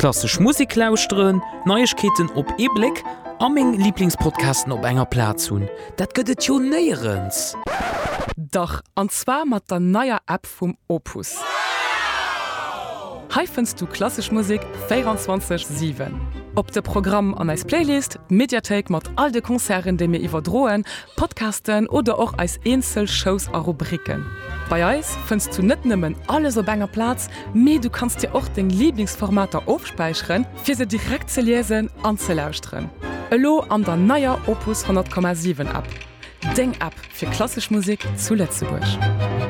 klassisch Musik lauschteren, Neuigkeiten op E-Blick, aming Lieblingspodcasten op enger Platz hun. Dat gëtt jo neierens. Doch anzwa mat der neuer App vum Opus. Hei findst du klassisch Musik 24/7. Op de Programm an als Playlist, Mediathek mat all de Konzern, de mir iwwerdroen, Podcasten oder auch als Einzelshows a Rubriken. Bei Eis findst du net nimmen alles op enger Platz, me du kannst dir auch den Lieblingsformater aufspeichern, fir se direkt ze lesen an ze lauschtren. Elo an der neuer Opus 100,7 App. Deng App für klassisch Musik zu Lützeburg.